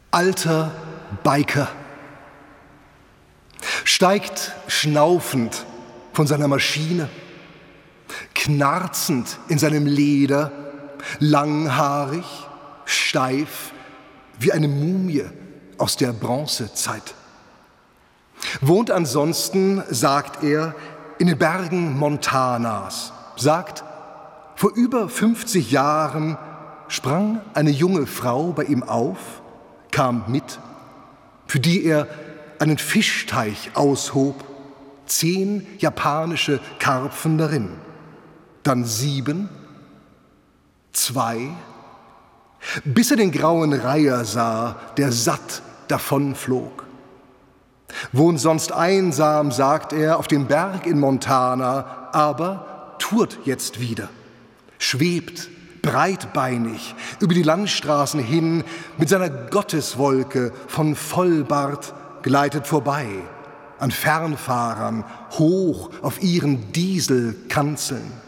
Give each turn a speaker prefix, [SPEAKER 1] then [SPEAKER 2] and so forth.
[SPEAKER 1] Alter Biker steigt schnaufend von seiner Maschine, knarzend in seinem Leder, langhaarig, steif wie eine Mumie aus der Bronzezeit. Wohnt ansonsten, sagt er, in den Bergen Montanas. Sagt, vor über 50 Jahren sprang eine junge Frau bei ihm auf, kam mit, für die er einen Fischteich aushob, 10 japanische Karpfen darin, dann 7, 2, bis er den grauen Reiher sah, der satt davonflog. Wohnt sonst einsam, sagt er, auf dem Berg in Montana, aber tourt jetzt wieder, schwebt breitbeinig über die Landstraßen hin, mit seiner Gotteswolke von Vollbart gleitet vorbei, an Fernfahrern hoch auf ihren Dieselkanzeln.